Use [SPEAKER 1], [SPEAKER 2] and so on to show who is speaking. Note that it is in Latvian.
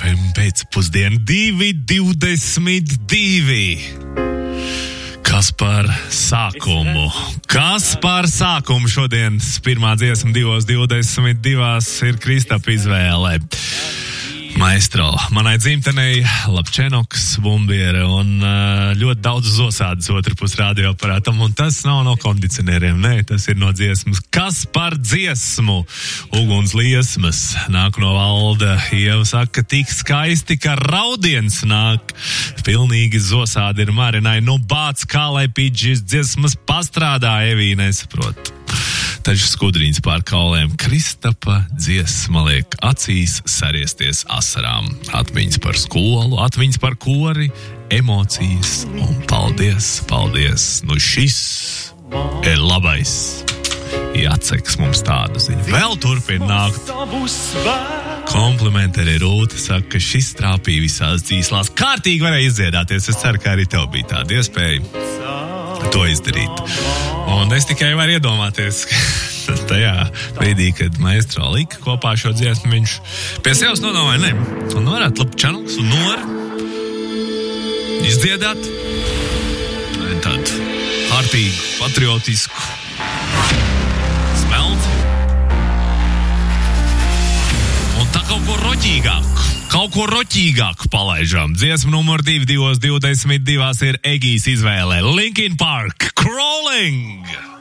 [SPEAKER 1] FM pēcpusdienu 2:22. Kas par sākumu? Šodienas pirmā dziesma 2:22 ir Kristapa izvēle. Maestro, manai dzimtenei Lapčenoks, bumbiere un ļoti daudz zosādes otrpus radioaparātam, un tas nav no kondicionieriem, nē, tas ir no dziesmas. Kas par dziesmu? Uguns liesmas nāk no Valda. Ieva saka, tik skaisti, ka raudiens nāk. Pilnīgi zosādi ir Marinai. Nu bāc, kā lai pīt šis dziesmas pastrādā, Evī nesaprot. Taču skudriņas pār kaulēm Kristapa dziesma liek acīs sariesties asarām. Atmiņas par skolu, atmiņas par kori, emocijas un paldies, paldies. Nu šis ir labais. Jāceks mums tādu ziņu. Vēl turpin nākt. Komplimenti arī Rūta saka, ka šis trāpīja visās dzīslās. Kārtīgi varēja izdziedāties. Es ceru, ka arī tev bija tāda iespēja to izdarīt. Un es tikai varu iedomāties, ka tajā brīdī, kad maestro lika kopā šo dziesmu, viņš pie sevis nodomāja, ne, un varētu Lapčenoks un Nora izdziedāt tādu kārtīgu, patriotisku smelti. Un tā kaut ko roķīgāku palaižam. Dziesma numur 2:22 ir Egijas izvēle. Linkin Park, Crawling!